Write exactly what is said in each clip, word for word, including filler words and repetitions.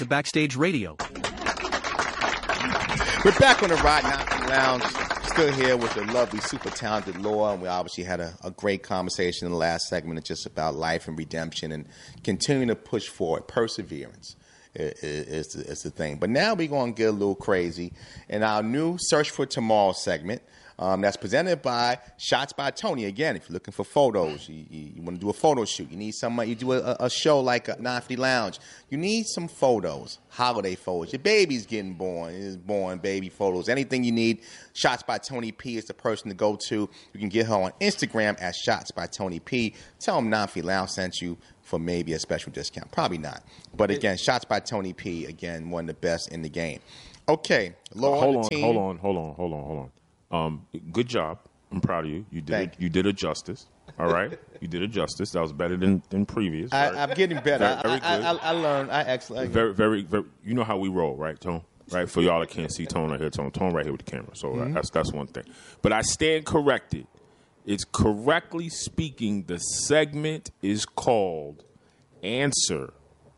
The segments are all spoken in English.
Backstage Radio. We're back on the Rod Knopfler Lounge. Still here with the lovely, super talented Laura, and we obviously had a, a great conversation in the last segment. It's just about life and redemption and continuing to push forward. Perseverance is, is, the, is the thing. But now we're going to get a little crazy in our new Search for Tomorrow segment. Um, that's presented by Shots by Tony. Again, if you're looking for photos, you, you, you want to do a photo shoot, you need somebody, you do a, a show like a nine fifty Lounge, you need some photos, holiday photos. Your baby's getting born, is born, baby photos, anything you need. Shots by Tony P is the person to go to. You can get her on Instagram at Shots by Tony P. Tell them nine fifty Lounge sent you for maybe a special discount. Probably not. But again, Shots by Tony P, again, one of the best in the game. Okay, Laura, hold on, team. hold on, hold on, hold on, hold on. Um, good job. I'm proud of you. You did it, you. you did it justice. All right, you did it justice. That was better than, than previous. I, I'm getting better. Very, very I, good. I, I, I learned. I actually very, very, very. You know how we roll, right, Tone? Right. For y'all that can't see Tone right here, Tone, Tone right here with the camera. So mm-hmm. that's that's one thing. But I stand corrected. It's correctly speaking. The segment is called "Answer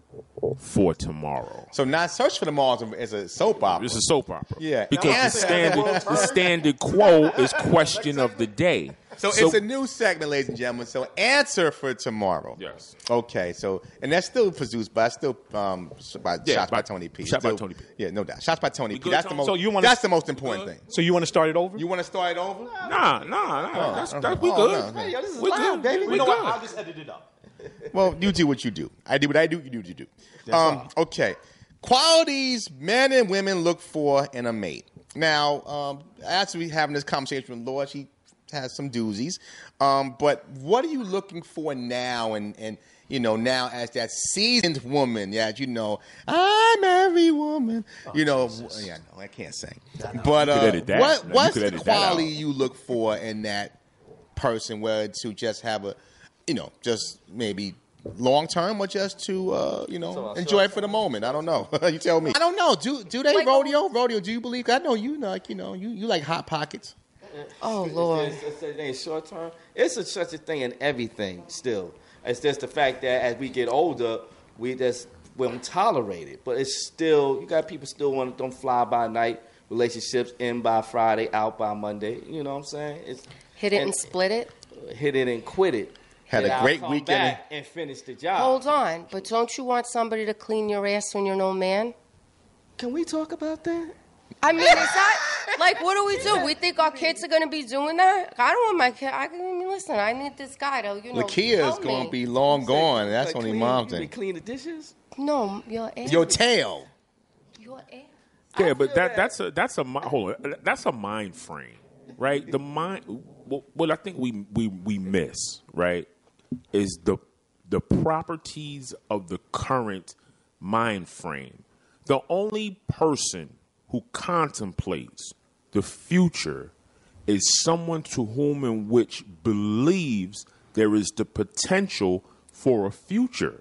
for Tomorrow." So not Search for Tomorrow is a soap opera. It's a soap opera. Yeah. Because the standard the standard quo is question of the day. So, so it's a new segment, ladies and gentlemen. So Answer for Tomorrow. Yes. Okay. So and that's still produced by still um by yeah, Shots by, by Tony P. Shots still, by Tony P. Yeah, no doubt. Shots by Tony We P. good, That's Tony? the most. So you wanna, that's the most important thing. So you want to start it over? You want to start it over? Nah, nah, nah. Oh, that's, okay. that, we Oh, good. no, no. Hey, yo, this is we live, good, baby. We You know good. what? I'll just edit it up. Well, you do what you do. I do what I do. You do what you do. Um, okay. Qualities men and women look for in a mate. Now, um, as we having this conversation with Laura, she has some doozies. Um, but what are you looking for now? And, and you know, now as that seasoned woman, yeah, you know, I'm every woman. Oh, you know, Jesus. yeah, no, I can't sing. But uh, what, what's the quality you look for in that person, whether to just have a, you know, just maybe long term or just to uh, you know so, enjoy so, it for the moment? I don't know. You tell me. I don't know. Do do they like, rodeo? Rodeo? Do you believe? I know you like you know you, you like hot pockets. Oh Lord! It's, it's, it's, it's short term. It's a, such a thing in everything. Still, it's just the fact that as we get older, we just we don't tolerate it. But it's still you got people still want to don't fly by night relationships, in by Friday, out by Monday. You know what I'm saying? It's, hit it and, and split it. Hit it and quit it. Had a great weekend back and finish the job. Hold on, but don't you want somebody to clean your ass when you're no man? Can we talk about that? I mean, is that like what do we do? We think our kids are going to be doing that? I don't want my kid. I mean, listen, I need this guy to you know. Lakia is going to be long gone. That's only mom thing. Clean the dishes? No, your ass. Your tail. Your ass. Yeah, but that that's a that's a hold on. That's a mind frame, right? The mind. What I think we we we miss, right, is the the properties of the current mind frame. The only person who contemplates the future is someone to whom and which believes there is the potential for a future.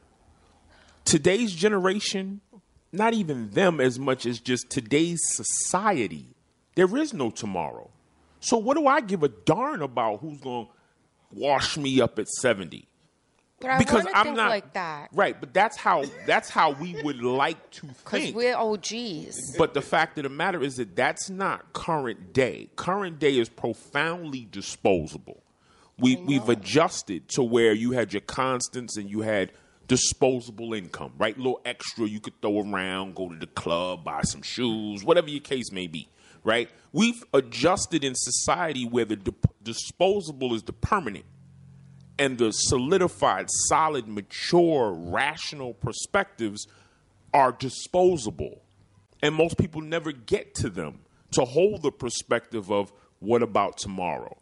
Today's generation, not even them as much as just today's society, there is no tomorrow. So what do I give a darn about who's going to wash me up at seventy? But I because want to I'm think not like that. Right, but that's how that's how we would like to think. Because we're O Gs. But the fact of the matter is that that's not current day. Current day is profoundly disposable. We we've adjusted to where you had your constants and you had disposable income, right? A little extra you could throw around, go to the club, buy some shoes, whatever your case may be, right? We've adjusted in society where the di- disposable is the permanent. And the solidified, solid, mature, rational perspectives are disposable. And most people never get to them to hold the perspective of what about tomorrow?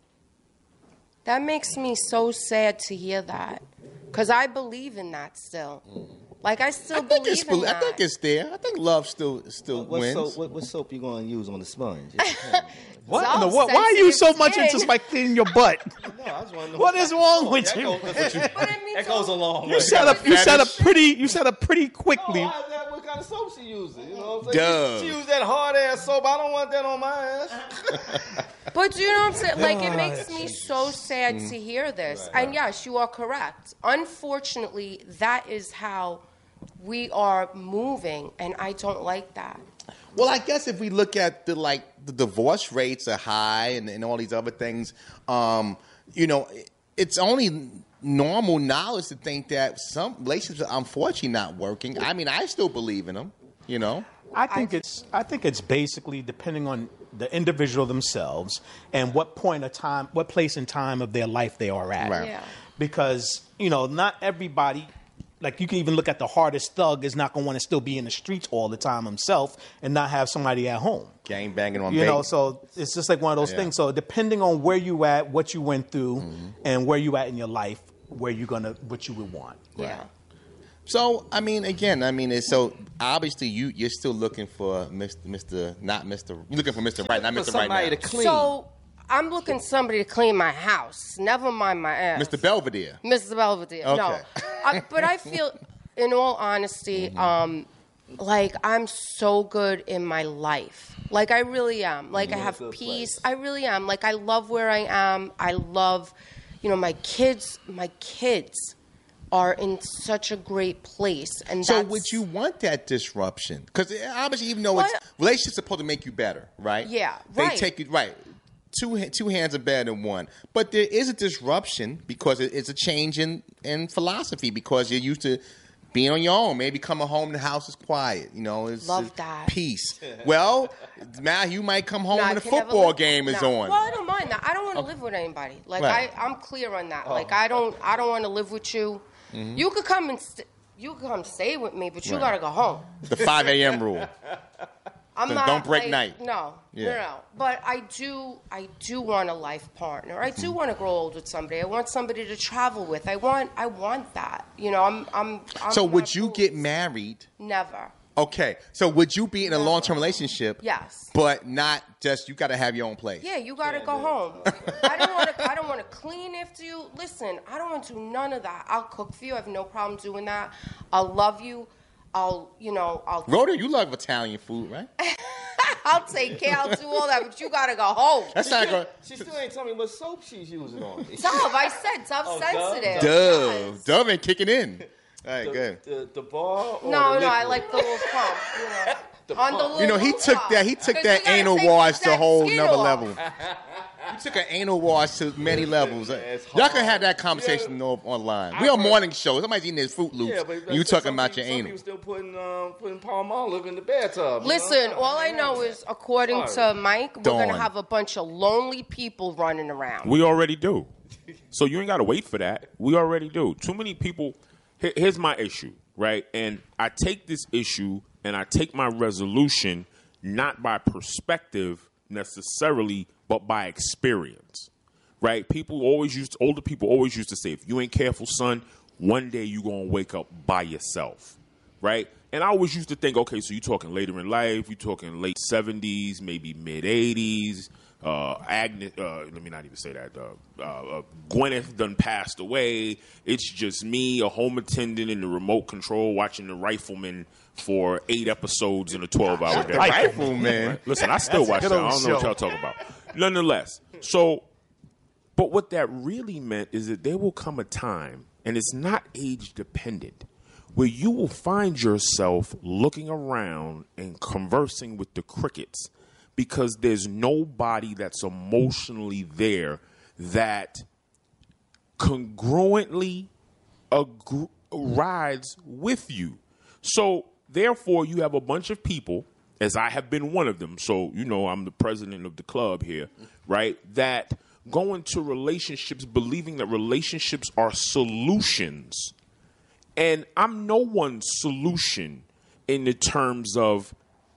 That makes me so sad to hear that. Because I believe in that still. Like, I still I think believe it's, in that. I think it's there. I think love still still what wins. Soap, what, what soap you going to use on the sponge? What? In the, what? Why are you so much into like cleaning your butt? No, I just want to know what is wrong with that you? Goes, that's what you that goes a long way. You set up. You set up pretty. You set up pretty quickly. No, I, that, what kind of soap she using? You know what I'm saying? She, she used that hard ass soap. I don't want that on my ass. But you know what I'm saying? Like, it makes me so sad mm. to hear this. Right, and yes, you are correct. Unfortunately, that is how we are moving, and I don't like that. Well, I guess if we look at the like the divorce rates are high and, and all these other things, um, you know, it's only normal knowledge to think that some relationships are unfortunately not working. I mean, I still believe in them, you know. I think it's I think it's basically depending on the individual themselves and what point of time, what place and time of their life they are at. Right. Yeah. Because, you know, not everybody, like you can even look at the hardest thug is not going to want to still be in the streets all the time himself and not have somebody at home. Gang banging on You bait. know, so it's just like one of those Yeah. things. So depending on where you at, what you went through, Mm-hmm. and where you at in your life, where you gonna, what you would want. Yeah. So, I mean, again, I mean, it's, so obviously you you're still looking for Mister Mister not Mister You're looking for Mister Right, not For Mister Right somebody now. to clean. So I'm looking somebody to clean my house. Never mind my ass. Mister Belvedere. Missus Belvedere. No, Okay. I, but I feel, in all honesty, um, like I'm so good in my life. Like I really am. Like I have good peace. place. I really am. Like I love where I am. I love, you know, my kids. My kids are in such a great place. And So that's, would you want that disruption? Because obviously, even though it's Well, relationships are supposed to make you better, right? Yeah, They right. take it right. Two ha- two hands are better than one, but there is a disruption because it, it's a change in in philosophy because you're used to being on your own. Maybe coming home, the house is quiet. You know, it's Love it's that. peace. Well, now you might come home No, I when the can never football live- game is no. on. Well, I don't mind that. I don't want to live with anybody. Like Right. I, I'm clear on that. Like I don't, I don't want to live with you. You could come and st- you could come stay with me, but you Mm-hmm. Right. gotta go home. The five a.m. rule. I'm Then not. don't break like, night. No, Yeah. no, no. But I do, I do want a life partner. I Mm-hmm. do want to grow old with somebody. I want somebody to travel with. I want, I want that. You know, I'm, I'm. I'm So would not you cool. get married? Never. Okay. So would you be in a Never. long term relationship? Yes. But not just you got to have your own place. Yeah, you gotta go home. I don't want to. I don't want to clean after you. Listen, I don't want to do none of that. I'll cook for you. I have no problem doing that. I'll love you. I'll, you know, I'll. Rhoda, you love Italian food, right? I'll take care. I'll do all that. But you gotta go home. That's not going. She still ain't telling me what soap she's using on me. Dove. I said Dove Oh, sensitive. Dove. Yes. Dove ain't kicking in. All right, The, good. the, the bar or No, the no, I liquid? like the little pump. You know, The on the pump. little You know, he pump. took that. He took 'Cause that you gotta anal take wash to a that whole skin nother off. level. You took an anal wash to many levels. It's Y'all hard. can have that conversation Yeah. on- online. I We on heard- morning show. Somebody's eating his Fruit Loops. Yeah, but and you some talking about people, your some anal. people still putting um, putting palm olive in the bathtub. you Listen, know? all I know is, according Sorry. to Mike, we're Dawn. gonna have a bunch of lonely people running around. We already do. So you ain't got to wait for that. We already do. Too many people. Here- Here's my issue, right? And I take this issue and I take my resolution not by perspective necessarily, but by experience, right? People always used, older people always used to say, if you ain't careful, son, one day you going to wake up by yourself, right? And I always used to think, okay, so you talking later in life, you talking late seventies, maybe mid eighties. Uh, Agnes, uh, let me not even say that. Uh, uh, Gwyneth done passed away. It's just me, a home attendant in the remote control, watching The Rifleman for eight episodes in a twelve-hour day. Rifleman. Listen, I still watch good that. I old don't know what show. y'all talking about. Nonetheless, so, but what that really meant is that there will come a time, and it's not age dependent, where you will find yourself looking around and conversing with the crickets because there's nobody that's emotionally there that congruently agr- rides with you. So, therefore, you have a bunch of people, as I have been one of them. So, you know, I'm the president of the club here, right? That go into relationships believing that relationships are solutions. And I'm no one's solution in the terms of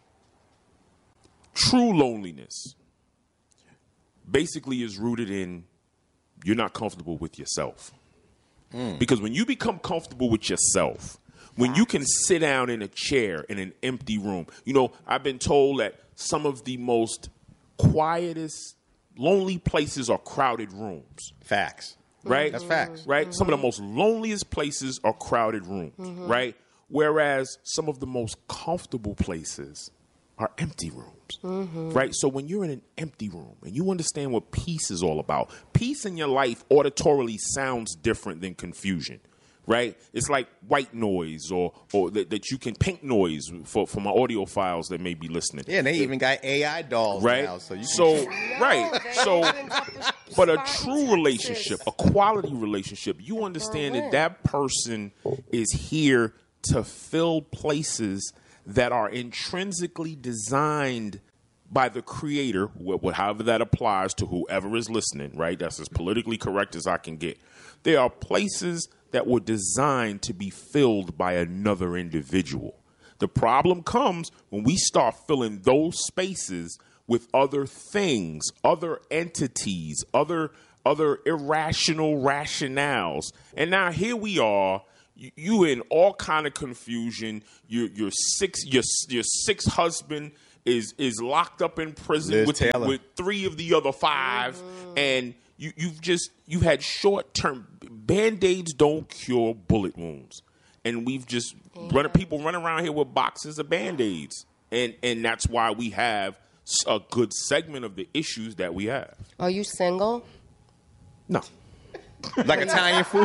true loneliness. Basically, is rooted in you're not comfortable with yourself. Mm. Because when you become comfortable with yourself, when you can sit down in a chair in an empty room, you know, I've been told that some of the most quietest, lonely places are crowded rooms. Facts. Right? That's facts. Right? Mm-hmm. Some of the most loneliest places are crowded rooms. Mm-hmm. Right? Whereas some of the most comfortable places are empty rooms. Mm-hmm. Right? So when you're in an empty room and you understand what peace is all about, peace in your life auditorily sounds different than confusion. right? It's like white noise or or that, that you can pink noise for, for my audio files that may be listening. Yeah, and they even got A I dolls right? now. So, you so can... right. they So, even got the but a spot in true Texas. relationship, a quality relationship, you understand that that person is here to fill places that are intrinsically designed by the creator, wh- however that applies to whoever is listening, right? That's as politically correct as I can get. There are places that were designed to be filled by another individual. The problem comes when we start filling those spaces with other things, other entities, other other irrational rationales. And now here we are, you, you in all kind of confusion. Your your six your your sixth husband is is locked up in prison Liz with, Taylor. with three of the other five, mm-hmm. and you you've just you had short term Band-Aids don't cure bullet wounds, and we've just yeah. run people run around here with boxes of Band-Aids, and and that's why we have a good segment of the issues that we have. Are you single? No, like Italian food.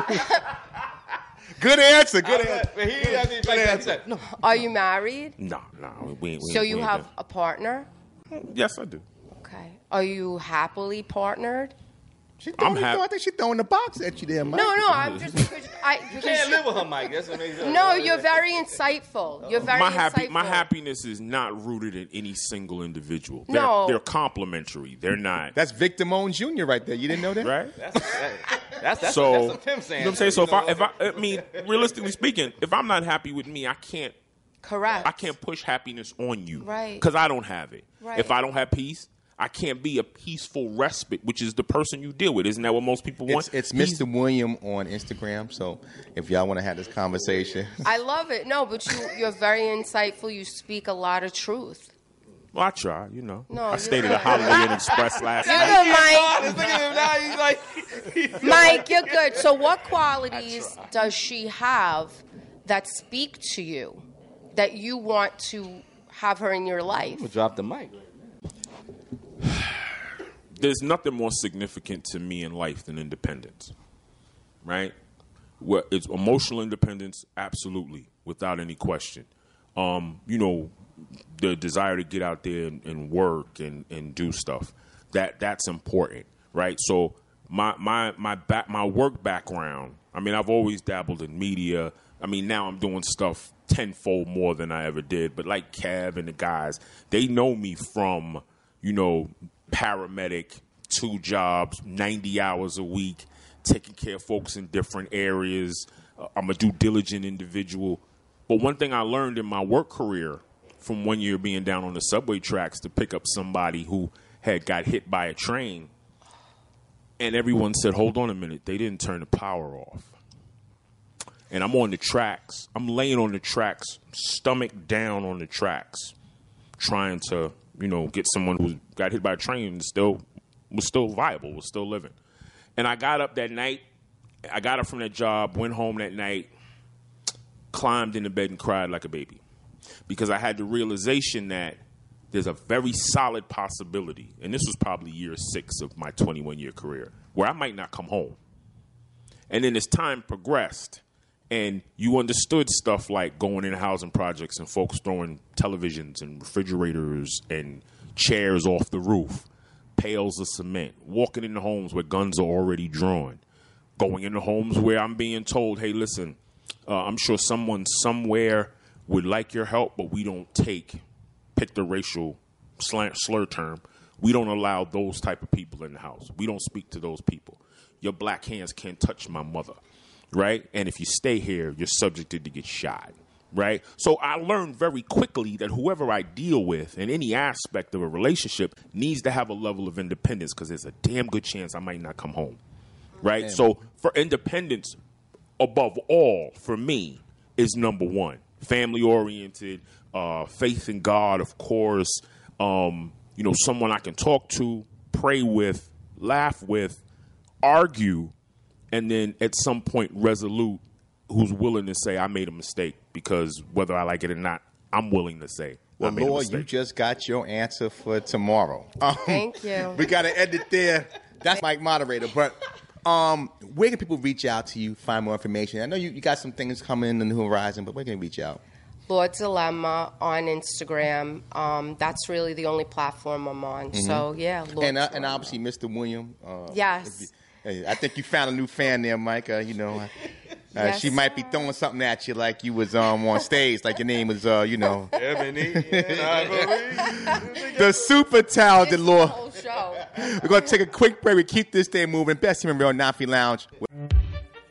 Good answer. Good answer. He, he, he, good answer. No. Are you married? No, no. We, we, so we, you we have done. a partner? Yes, I do. Okay. Are you happily partnered? She throwing, I'm happy. I think she's throwing the box at you there, Mike. No, no. I'm just because I because You can't live with her, Mike. That's what makes sense. No, you're very insightful. You're very my insightful. happy, my happiness is not rooted in any single individual. They're, No. they're complementary. They're not. That's Victor Moan Junior right there. You didn't know that? Right? That's, that, that's, that's, so, that's some Tim saying. You know what I'm saying? So if know, I, if I, I mean, realistically speaking, if I'm not happy with me, I can't, Correct. I can't push happiness on you. Right. Because I don't have it. Right. If I don't have peace, I can't be a peaceful respite, which is the person you deal with. Isn't that what most people want? It's, it's Mister William on Instagram. So if y'all want to have this conversation. I love it. No, but you, you're very insightful. You speak a lot of truth. Well, I try, you know. No, I you're stayed at good. a Holiday Inn Express last You're night. good, Mike. Look at him now. He's like, Mike, you're good. So what qualities does she have that speak to you that you want to have her in your life? drop the mic. There's nothing more significant to me in life than independence, right? Well, it's emotional independence, absolutely, without any question. Um, you know, the desire to get out there and, and work and, and do stuff, that that's important, right? So my my my back my work background, I mean, I've always dabbled in media. I mean, now I'm doing stuff tenfold more than I ever did. But like Kev and the guys, they know me from, you know, paramedic, two jobs, ninety hours a week, taking care of folks in different areas. Uh, I'm a due diligent individual. But one thing I learned in my work career from one year being down on the subway tracks to pick up somebody who had got hit by a train, and everyone said, hold on a minute, they didn't turn the power off. And I'm on the tracks. I'm laying on the tracks, stomach down on the tracks, trying to, you know, get someone who got hit by a train and still was still viable, was still living. And I got up that night. I got up from that job, went home that night, climbed into bed and cried like a baby. Because I had the realization that there's a very solid possibility, and this was probably year six of my twenty-one-year career, where I might not come home. And then as time progressed, and you understood stuff like going into housing projects and folks throwing televisions and refrigerators and chairs off the roof, pails of cement, walking into homes where guns are already drawn, going into homes where I'm being told, hey, listen, uh, I'm sure someone somewhere would like your help, but we don't take, pick the racial slant, slur term, we don't allow those type of people in the house. We don't speak to those people. Your black hands can't touch my mother, right? And if you stay here, you're subjected to get shot, right? So I learned very quickly that whoever I deal with in any aspect of a relationship needs to have a level of independence, because there's a damn good chance I might not come home, right? Damn. So for independence, above all, for me, is number one. Family-oriented, uh, faith in God, of course, um, you know, someone I can talk to, pray with, laugh with, argue, and then at some point resolute, who's willing to say, I made a mistake, because whether I like it or not, I'm willing to say, well, I made Lord, a mistake. you just got your answer for tomorrow. Um, Thank you. We got to end it there. That's Mike Moderator. But Um, where can people reach out to you, find more information? I know you, you got some things coming in the new horizon, but where can they reach out? Lord Dilemma on Instagram. Um, that's really the only platform I'm on. Mm-hmm. So, yeah, Lord and, uh, Dilemma. And obviously, Mister William. Uh, yes. You, I think you found a new fan there, Mike. Uh, you know, uh, yes, she might be throwing something at you like you was um, on stage, like your name was, uh, you know. The super talented Lord. The whole show. We're going to take a quick break. We keep this day moving. Best team in real Nafi Lounge.